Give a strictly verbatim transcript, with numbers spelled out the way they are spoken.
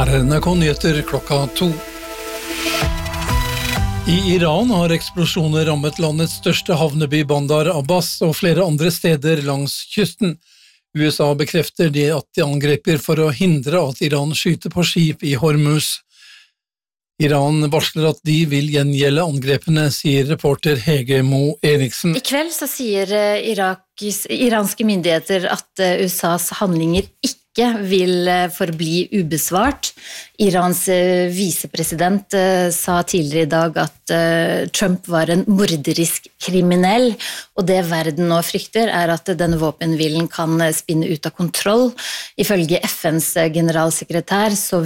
Her er N R K-nyheter klokka to. I Iran har eksplosjoner rammet landets største havneby Bandar Abbas og flere andre steder langs kysten. U S A bekrefter de at de angriper for å hindre at Iran skyter på skip i Hormuz. Iran varsler at de vil gjengjelde angrepene, sier reporter Hege Mo Eriksen. I kveld så sier Irakis, iranske myndigheter at U S A's handlinger ikke vil forbli ubesvart. Irans visepresident sa tidligere i dag at Trump var en morderisk kriminell, og det verden nå frykter er at denne våpenhvilen kan spinne ut av kontroll. Ifølge F N's generalsekretær så